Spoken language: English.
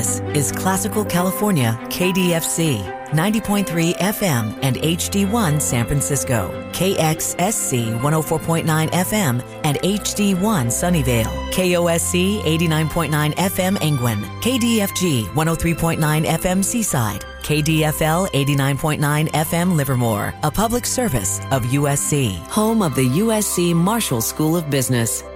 is Classical California KDFC, 90.3 FM and HD1 San Francisco, KXSC 104.9 FM and HD1 Sunnyvale, KOSC 89.9 FM Angwin, KDFG 103.9 FM Seaside, KDFL 89.9 FM Livermore, a public service of USC, home of the USC Marshall School of Business.